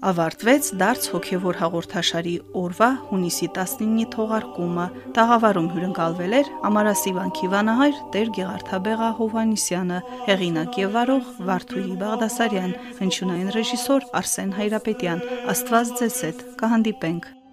Ավարտվեց դարձ հոգևոր հաղորդաշարի օրվա հունիսի 19-ի թողարկումը։ Տաղավարում հյուրընկալվել էր Ամարասի վանքի վանահայր Տեր Գեղարդաբեղա Հովհաննիսյանը, հեղինակ եւ վարող Վարդուհի Բաղդասարյան, հնչյունային ռեժիսոր Արսեն Հայրապետյան։ Աստված ձեզ հետ, կհանդիպենք։